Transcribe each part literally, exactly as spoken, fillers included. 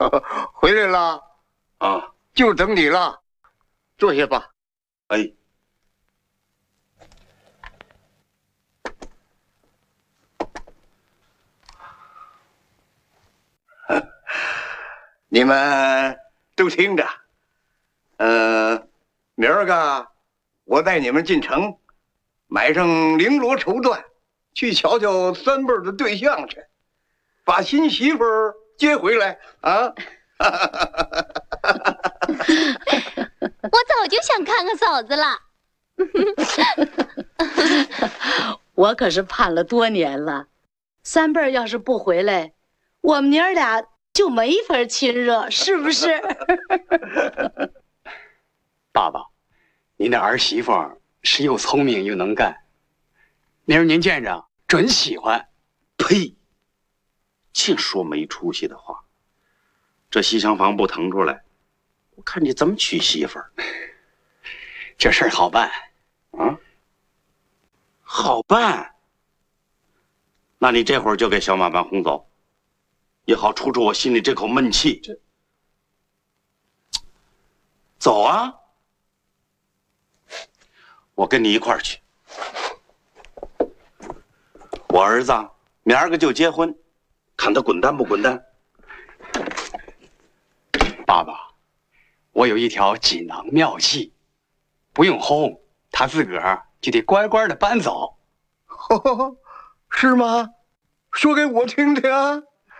回来了。 啊， 就等你了，坐下吧。 哎。 你们都听着，呃，明儿个我带你们进城，买上绫罗绸缎，去瞧瞧三辈儿的对象去，把新媳妇儿接回来啊！ 我早就想看看嫂子了。 我可是盼了多年了，三辈儿要是不回来，我们娘儿俩就没法亲热，是不是？ 爸爸，您的儿媳妇是又聪明又能干，明儿您见着准喜欢。 呸！净说没出息的话。这西厢房不腾出来，我看你怎么娶媳妇儿。 这事儿好办啊？好办？那你这会儿就给小马班轰走。 也好出出我心里这口闷气。这，走啊！我跟你一块儿去。我儿子明儿个就结婚，看他滚蛋不滚蛋。 爸爸，我有一条锦囊妙计，不用轰，他自个儿就得乖乖的搬走。 是吗？说给我听听啊！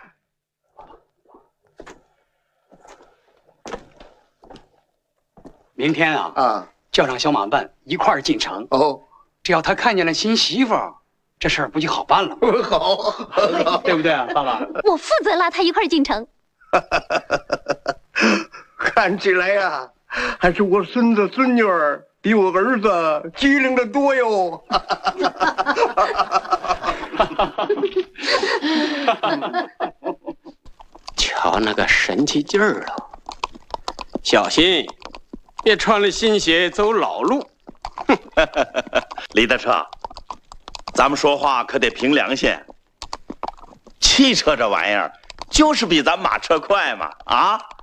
明天啊啊，叫上小马伴一块儿进城哦。只要他看见了新媳妇，这事儿不就好办了吗？ 好， 对不对啊，爸爸？ 我负责拉他一块儿进城。 看起来呀、啊，还是我孙子孙女儿比我儿子机灵得多哟。 瞧那个神气劲儿啊！小心！ 别穿了新鞋走老路。 李大车，咱们说话可得凭良心。汽车这玩意儿，就是比咱马车快嘛，啊！